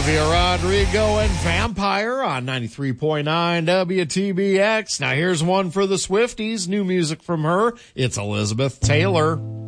Olivia Rodrigo and Vampire on 93.9 WTBX. Now here's one for the Swifties. New music from her. It's Elizabeth Taylor.